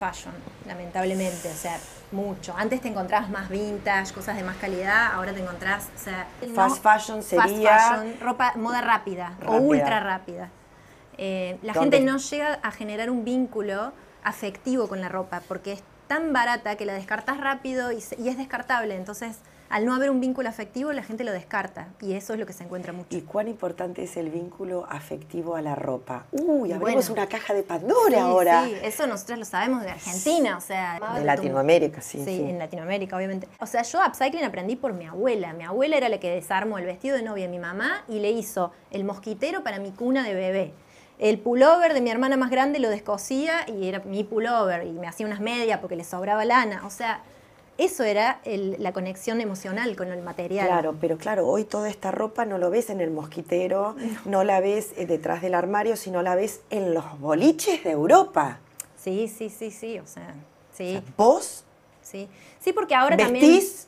fashion, lamentablemente, o sea, mucho. Antes te encontrabas más vintage, cosas de más calidad, ahora te encontrás, o sea... Fast fashion sería... Fast fashion, ropa, moda rápida. O ultra rápida. La gente no llega a generar un vínculo afectivo con la ropa, porque es tan barata que la descartas rápido y es descartable, entonces... Al no haber un vínculo afectivo, la gente lo descarta. Y eso es lo que se encuentra mucho. ¿Y cuán importante es el vínculo afectivo a la ropa? Uy, abrimos una caja de Pandora ahora. Sí, eso nosotros lo sabemos de Argentina, o sea... De Latinoamérica, sí. Sí, en Latinoamérica, obviamente. O sea, yo upcycling aprendí por mi abuela. Mi abuela era la que desarmó el vestido de novia de mi mamá y le hizo el mosquitero para mi cuna de bebé. El pullover de mi hermana más grande lo descosía y era mi pullover. Y me hacía unas medias porque le sobraba lana. O sea... Eso era la conexión emocional con el material. Claro, pero claro, hoy toda esta ropa no lo ves en el mosquitero, no la ves detrás del armario, sino la ves en los boliches de Europa. Sí, o sea, sí. O sea, ¿vos? Sí, porque ahora ¿vestís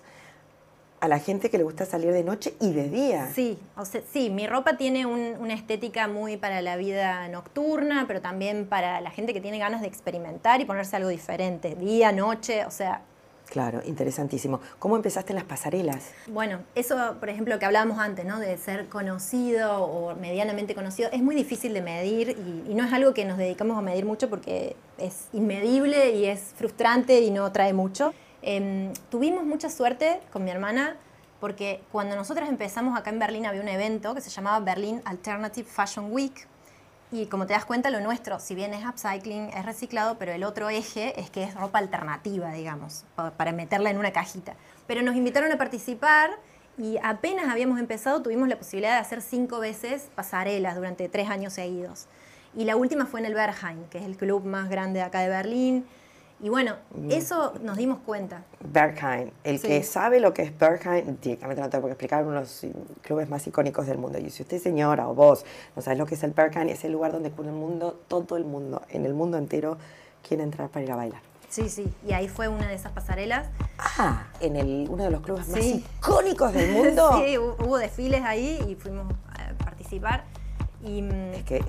a la gente que le gusta salir de noche y de día? Sí, o sea, sí, mi ropa tiene una estética muy para la vida nocturna, pero también para la gente que tiene ganas de experimentar y ponerse algo diferente, día, noche, o sea... Claro, interesantísimo. ¿Cómo empezaste en las pasarelas? Bueno, eso, por ejemplo, que hablábamos antes, ¿no? De ser conocido o medianamente conocido, es muy difícil de medir y no es algo que nos dedicamos a medir mucho porque es inmedible y es frustrante y no trae mucho. Tuvimos mucha suerte con mi hermana porque cuando nosotras empezamos acá en Berlín había un evento que se llamaba Berlin Alternative Fashion Week. Y como te das cuenta, lo nuestro, si bien es upcycling, es reciclado, pero el otro eje es que es ropa alternativa, digamos, para meterla en una cajita. Pero nos invitaron a participar y apenas habíamos empezado, tuvimos la posibilidad de hacer 5 veces pasarelas durante 3 años seguidos. Y la última fue en el Berghain, que es el club más grande de acá de Berlín. Y bueno, eso nos dimos cuenta. Berghain. El que sabe lo que es Berghain, directamente no tengo que explicar, uno de los clubes más icónicos del mundo. Y si usted, señora, o vos, no sabes lo que es el Berghain, es el lugar donde todo el mundo, en el mundo entero, quiere entrar para ir a bailar. Sí, y ahí fue una de esas pasarelas. Ah, en uno de los clubes más icónicos del mundo. Sí, hubo desfiles ahí y fuimos a participar. Y, es que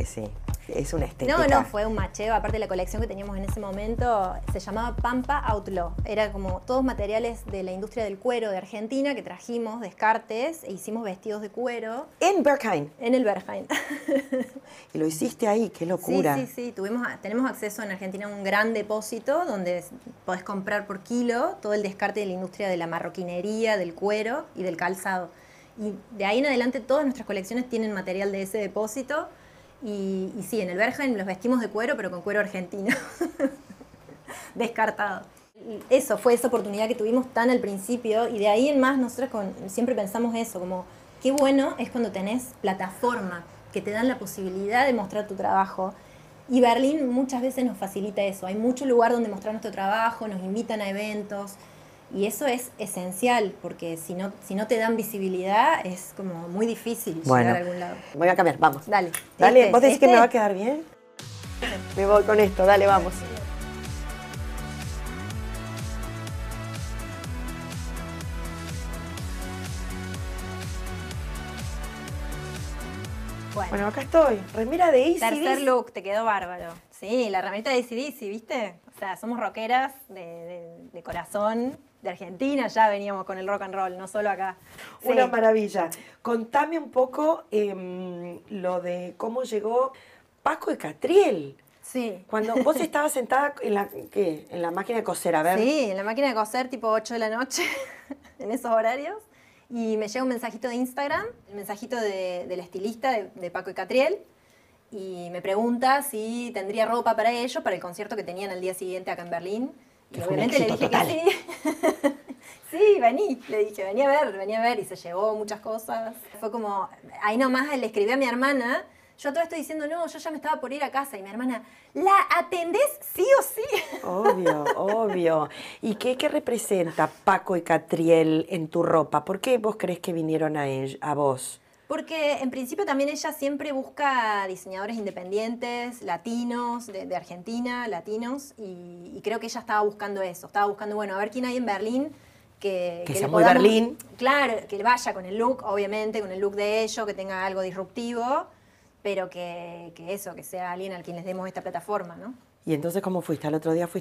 es una estética. No, fue un macheo. Aparte, la colección que teníamos en ese momento se llamaba Pampa Outlaw. Era como todos materiales de la industria del cuero de Argentina que trajimos, descartes, e hicimos vestidos de cuero. ¿En Berghain? En el Berghain. Y lo hiciste ahí, qué locura. Sí. Tenemos acceso en Argentina a un gran depósito donde podés comprar por kilo todo el descarte de la industria de la marroquinería, del cuero y del calzado. Y de ahí en adelante todas nuestras colecciones tienen material de ese depósito. Y sí, en el Berghain los vestimos de cuero, pero con cuero argentino. Descartado. Eso fue esa oportunidad que tuvimos tan al principio. Y de ahí en más nosotros siempre pensamos eso, como qué bueno es cuando tenés plataforma, que te dan la posibilidad de mostrar tu trabajo. Y Berlín muchas veces nos facilita eso. Hay mucho lugar donde mostrar nuestro trabajo, nos invitan a eventos. Y eso es esencial, porque si no te dan visibilidad, es como muy difícil llegar a algún lado. Voy a cambiar, vamos. Dale. ¿Vos decís que me va a quedar bien? Me voy con esto, dale, vamos. Bueno, acá estoy. Remera de AC/DC. Tercer look, te quedó bárbaro. Sí, la remerita de AC/DC, ¿viste? O sea, somos rockeras de corazón. De Argentina ya veníamos con el rock and roll, no solo acá. Una maravilla. Contame un poco lo de cómo llegó Paco y Catriel. Sí. Cuando vos estabas sentada en la máquina de coser, a ver. Sí, en la máquina de coser tipo 8 de la noche, en esos horarios. Y me llega un mensajito de Instagram, el mensajito del estilista de Paco y Catriel. Y me pregunta si tendría ropa para ellos, para el concierto que tenían al día siguiente acá en Berlín. Y obviamente le dije total. que sí. Sí, vení, le dije, venía a ver, y se llevó muchas cosas. Fue como, ahí nomás le escribí a mi hermana, yo todo esto diciendo, no, yo ya me estaba por ir a casa, y mi hermana, ¿la atendés sí o sí? Obvio. ¿Y qué representa Paco y Catriel en tu ropa? ¿Por qué vos crees que vinieron a vos? Porque en principio también ella siempre busca diseñadores independientes, latinos, de Argentina, latinos, y creo que ella estaba buscando eso. Estaba buscando, bueno, a ver quién hay en Berlín que sea muy Berlín. Claro, que vaya con el look, obviamente, con el look de ellos, que tenga algo disruptivo, pero que sea alguien al quien les demos esta plataforma, ¿no? Y entonces, ¿cómo fuiste? ¿Al otro día fuiste